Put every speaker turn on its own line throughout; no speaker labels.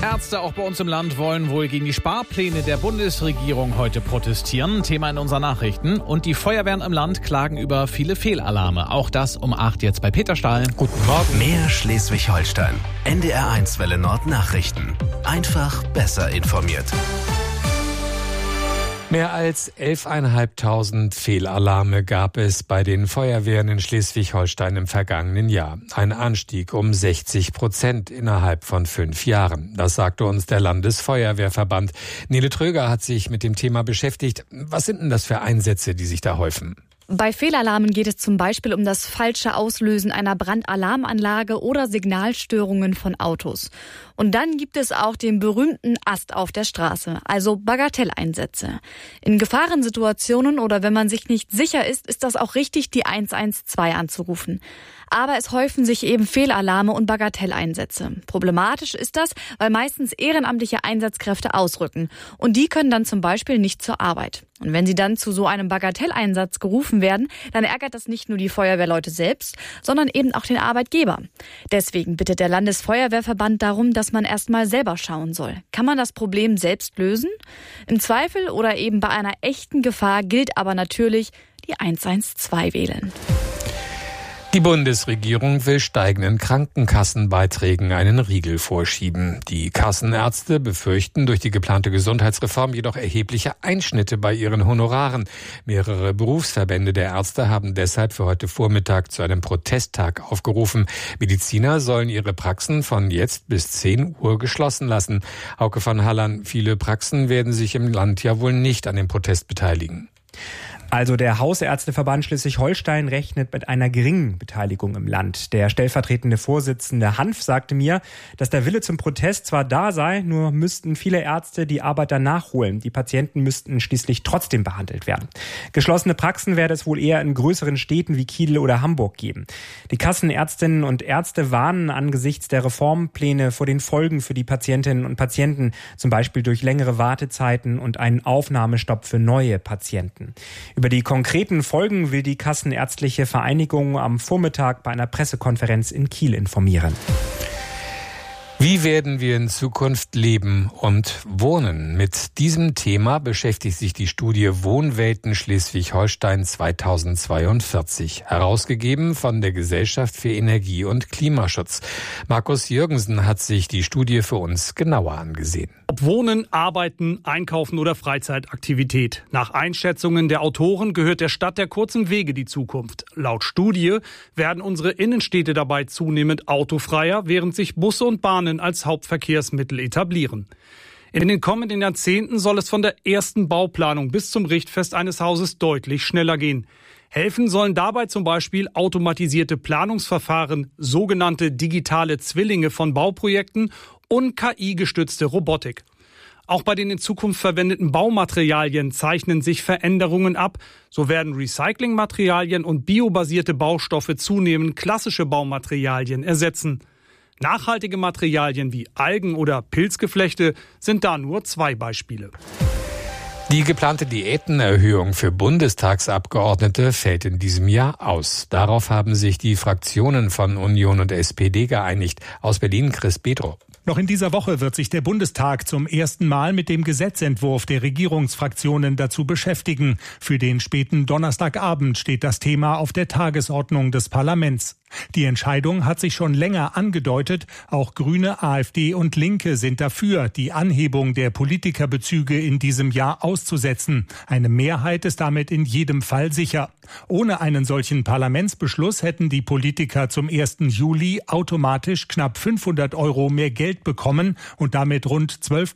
Ärzte auch bei uns im Land wollen wohl gegen die Sparpläne der Bundesregierung heute protestieren. Thema in unseren Nachrichten. Und die Feuerwehren im Land klagen über viele Fehlalarme. Auch das um 8 jetzt bei Peter Stahl. Guten Morgen.
Mehr Schleswig-Holstein. NDR1 Welle Nord Nachrichten. Einfach besser informiert.
Mehr als 11.500 Fehlalarme gab es bei den Feuerwehren in Schleswig-Holstein im vergangenen Jahr. Ein Anstieg um 60% innerhalb von 5 Jahren. Das sagte uns der Landesfeuerwehrverband. Nele Tröger hat sich mit dem Thema beschäftigt. Was sind denn das für Einsätze, die sich da häufen?
Bei Fehlalarmen geht es zum Beispiel um das falsche Auslösen einer Brandalarmanlage oder Signalstörungen von Autos. Und dann gibt es auch den berühmten Ast auf der Straße, also Bagatelleinsätze. In Gefahrensituationen oder wenn man sich nicht sicher ist, ist das auch richtig, die 112 anzurufen. Aber es häufen sich eben Fehlalarme und Bagatelleinsätze. Problematisch ist das, weil meistens ehrenamtliche Einsatzkräfte ausrücken. Und die können dann zum Beispiel nicht zur Arbeit. Und wenn sie dann zu so einem Bagatelleinsatz gerufen werden, dann ärgert das nicht nur die Feuerwehrleute selbst, sondern eben auch den Arbeitgeber. Deswegen bittet der Landesfeuerwehrverband darum, dass man erst mal selber schauen soll. Kann man das Problem selbst lösen? Im Zweifel oder eben bei einer echten Gefahr gilt aber natürlich die 112 wählen.
Die Bundesregierung will steigenden Krankenkassenbeiträgen einen Riegel vorschieben. Die Kassenärzte befürchten durch die geplante Gesundheitsreform jedoch erhebliche Einschnitte bei ihren Honoraren. Mehrere Berufsverbände der Ärzte haben deshalb für heute Vormittag zu einem Protesttag aufgerufen. Mediziner sollen ihre Praxen von jetzt bis 10 Uhr geschlossen lassen. Hauke von Halland, viele Praxen werden sich im Land ja wohl nicht an dem Protest beteiligen.
Also der Hausärzteverband Schleswig-Holstein rechnet mit einer geringen Beteiligung im Land. Der stellvertretende Vorsitzende Hanf sagte mir, dass der Wille zum Protest zwar da sei, nur müssten viele Ärzte die Arbeit dann nachholen. Die Patienten müssten schließlich trotzdem behandelt werden. Geschlossene Praxen werde es wohl eher in größeren Städten wie Kiel oder Hamburg geben. Die Kassenärztinnen und Ärzte warnen angesichts der Reformpläne vor den Folgen für die Patientinnen und Patienten, zum Beispiel durch längere Wartezeiten und einen Aufnahmestopp für neue Patienten. Über die konkreten Folgen will die Kassenärztliche Vereinigung am Vormittag bei einer Pressekonferenz in Kiel informieren.
Wie werden wir in Zukunft leben und wohnen? Mit diesem Thema beschäftigt sich die Studie Wohnwelten Schleswig-Holstein 2042, herausgegeben von der Gesellschaft für Energie- und Klimaschutz. Markus Jürgensen hat sich die Studie für uns genauer angesehen.
Ob Wohnen, Arbeiten, Einkaufen oder Freizeitaktivität. Nach Einschätzungen der Autoren gehört der Stadt der kurzen Wege die Zukunft. Laut Studie werden unsere Innenstädte dabei zunehmend autofreier, während sich Busse und Bahnen als Hauptverkehrsmittel etablieren. In den kommenden Jahrzehnten soll es von der ersten Bauplanung bis zum Richtfest eines Hauses deutlich schneller gehen. Helfen sollen dabei zum Beispiel automatisierte Planungsverfahren, sogenannte digitale Zwillinge von Bauprojekten und KI-gestützte Robotik. Auch bei den in Zukunft verwendeten Baumaterialien zeichnen sich Veränderungen ab. So werden Recyclingmaterialien und biobasierte Baustoffe zunehmend klassische Baumaterialien ersetzen. Nachhaltige Materialien wie Algen- oder Pilzgeflechte sind da nur 2 Beispiele.
Die geplante Diätenerhöhung für Bundestagsabgeordnete fällt in diesem Jahr aus. Darauf haben sich die Fraktionen von Union und SPD geeinigt. Aus Berlin Chris Bedrow.
Noch in dieser Woche wird sich der Bundestag zum ersten Mal mit dem Gesetzentwurf der Regierungsfraktionen dazu beschäftigen. Für den späten Donnerstagabend steht das Thema auf der Tagesordnung des Parlaments. Die Entscheidung hat sich schon länger angedeutet. Auch Grüne, AfD und Linke sind dafür, die Anhebung der Politikerbezüge in diesem Jahr auszusetzen. Eine Mehrheit ist damit in jedem Fall sicher. Ohne einen solchen Parlamentsbeschluss hätten die Politiker zum 1. Juli automatisch knapp 500 € mehr Geld bekommen und damit rund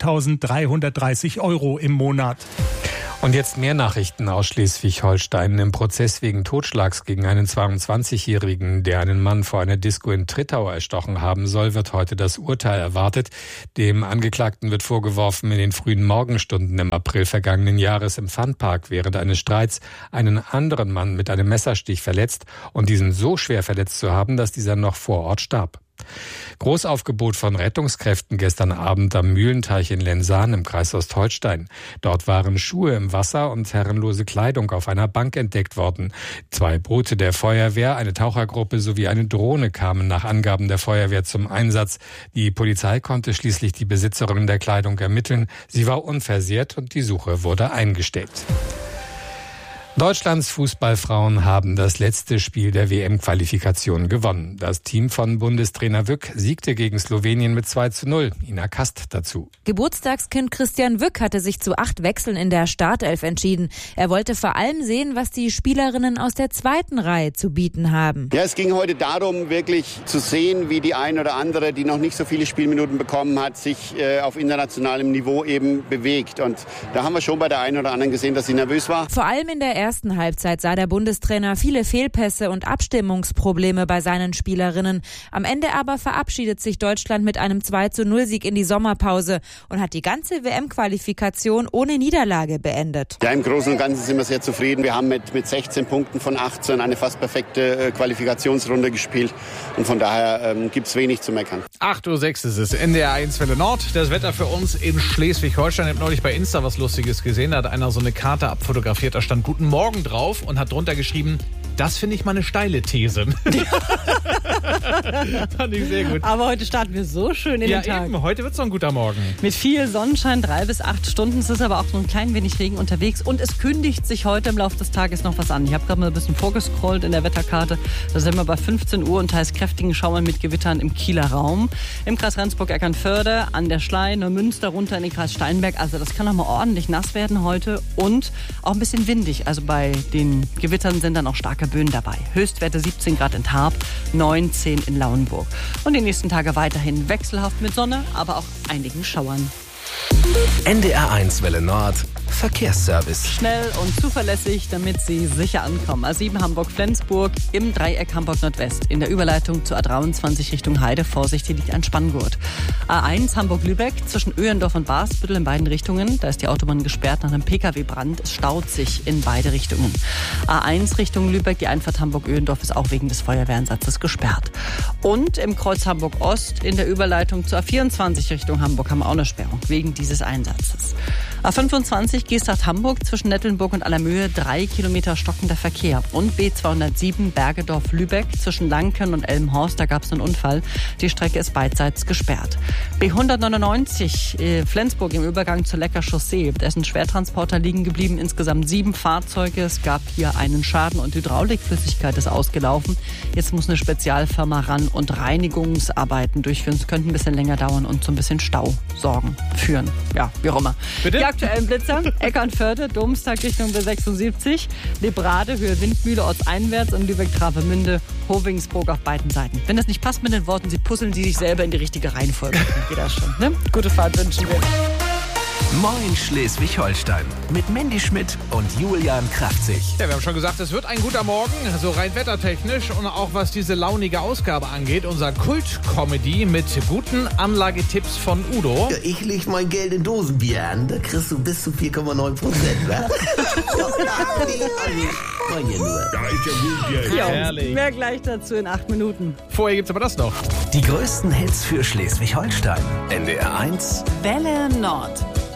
12.330 € im Monat.
Und jetzt mehr Nachrichten aus Schleswig-Holstein. Im Prozess wegen Totschlags gegen einen 22-Jährigen, der einen Mann vor einer Disco in Trittau erstochen haben soll, wird heute das Urteil erwartet. Dem Angeklagten wird vorgeworfen, in den frühen Morgenstunden im April vergangenen Jahres im Funpark während eines Streits einen anderen Mann mit einem Messerstich verletzt und diesen so schwer verletzt zu haben, dass dieser noch vor Ort starb. Großaufgebot von Rettungskräften gestern Abend am Mühlenteich in Lensahn im Kreis Ostholstein. Dort waren Schuhe im Wasser und herrenlose Kleidung auf einer Bank entdeckt worden. 2 Boote der Feuerwehr, eine Tauchergruppe sowie eine Drohne kamen nach Angaben der Feuerwehr zum Einsatz. Die Polizei konnte schließlich die Besitzerin der Kleidung ermitteln. Sie war unversehrt und die Suche wurde eingestellt. Deutschlands Fußballfrauen haben das letzte Spiel der WM-Qualifikation gewonnen. Das Team von Bundestrainer Wück siegte gegen Slowenien mit 2:0. Ina Kast dazu.
Geburtstagskind Christian Wück hatte sich zu 8 Wechseln in der Startelf entschieden. Er wollte vor allem sehen, was die Spielerinnen aus der zweiten Reihe zu bieten haben.
Ja, es ging heute darum, wirklich zu sehen, wie die ein oder andere, die noch nicht so viele Spielminuten bekommen hat, sich auf internationalem Niveau eben bewegt. Und da haben wir schon bei der einen oder anderen gesehen, dass sie nervös war.
Vor allem in der ersten Halbzeit sah der Bundestrainer viele Fehlpässe und Abstimmungsprobleme bei seinen Spielerinnen. Am Ende aber verabschiedet sich Deutschland mit einem 2:0-Sieg in die Sommerpause und hat die ganze WM-Qualifikation ohne Niederlage beendet.
Ja, im Großen und Ganzen sind wir sehr zufrieden. Wir haben mit 16 Punkten von 18 eine fast perfekte Qualifikationsrunde gespielt. Und von daher gibt es wenig zu meckern.
8:06 Uhr ist es, NDR 1 Welle Nord. Das Wetter für uns in Schleswig-Holstein. Ich habe neulich bei Insta was Lustiges gesehen. Da hat einer so eine Karte abfotografiert. Da stand Guten Morgen drauf und hat drunter geschrieben, das finde ich mal eine steile These. Fand ich sehr gut.
Aber heute starten wir so schön in den Tag.
Eben, heute wird es noch ein guter Morgen.
Mit viel Sonnenschein, 3 bis 8 Stunden. Es ist aber auch so ein klein wenig Regen unterwegs. Und es kündigt sich heute im Laufe des Tages noch was an. Ich habe gerade mal ein bisschen vorgescrollt in der Wetterkarte. Da sind wir bei 15 Uhr und teils kräftigen Schauern mit Gewittern im Kieler Raum. Im Kreis Rendsburg-Eckernförde, an der Schlei, Neumünster runter in den Kreis Steinberg. Also das kann noch mal ordentlich nass werden heute. Und auch ein bisschen windig. Also bei den Gewittern sind dann auch starke Böen dabei. Höchstwerte 17 Grad in Tarp, 19 in Lauenburg. Und die nächsten Tage weiterhin wechselhaft mit Sonne, aber auch einigen Schauern.
NDR 1 Welle Nord Verkehrsservice.
Schnell und zuverlässig, damit Sie sicher ankommen. A7 Hamburg-Flensburg im Dreieck Hamburg-Nordwest. In der Überleitung zur A23 Richtung Heide. Vorsicht, hier liegt ein Spanngurt. A1 Hamburg-Lübeck zwischen Öhrendorf und Basbüttel in beiden Richtungen. Da ist die Autobahn gesperrt nach einem Pkw-Brand. Es staut sich in beide Richtungen. A1 Richtung Lübeck, die Einfahrt Hamburg-Öhrendorf ist auch wegen des Feuerwehreinsatzes gesperrt. Und im Kreuz Hamburg-Ost in der Überleitung zur A24 Richtung Hamburg haben wir auch eine Sperrung wegen dieses Einsatzes. A25 Geesthacht-Hamburg zwischen Nettelnburg und Allermöhe 3 Kilometer stockender Verkehr. Und B207 Bergedorf-Lübeck zwischen Lanken und Elmhorst, da gab es einen Unfall. Die Strecke ist beidseits gesperrt. B199 Flensburg im Übergang zur Lecker Chaussee. Da ist ein Schwertransporter liegen geblieben, insgesamt 7 Fahrzeuge. Es gab hier einen Schaden und Hydraulikflüssigkeit ist ausgelaufen. Jetzt muss eine Spezialfirma ran und Reinigungsarbeiten durchführen. Es könnte ein bisschen länger dauern und so ein bisschen Stau führen. Ja, wie auch immer.
Bitte?
Die aktuellen Blitzer, Eckernförde, Domstag Richtung B76, Lebrade, Höhe Windmühle, ortseinwärts und Lübeck-Travemünde, Hovingsburg auf beiden Seiten. Wenn das nicht passt mit den Worten, Sie puzzeln Sie sich selber in die richtige Reihenfolge. Geht das schon, ne? Gute Fahrt wünschen wir.
Moin Schleswig-Holstein mit Mandy Schmidt und Julian Kraftzig.
Ja, wir haben schon gesagt, es wird ein guter Morgen, so rein wettertechnisch und auch was diese launige Ausgabe angeht. Unser Kult-Comedy mit guten Anlagetipps von Udo.
Ja, ich leg mein Geld in Dosenbier an, da kriegst du bis zu 4,9%. Ne?
Ja, herrlich. Mehr gleich dazu in 8 Minuten.
Vorher gibt's aber das noch.
Die größten Hits für Schleswig-Holstein. NDR 1
Welle Nord.